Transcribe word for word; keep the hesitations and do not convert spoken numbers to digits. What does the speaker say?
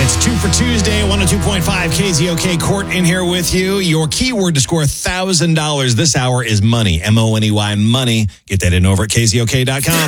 It's two for Tuesday, one oh two point five K Z O K. Court in here with you. Your keyword to score one thousand dollars this hour is money. M O N E Y, money. Get that in over at K Z O K dot com.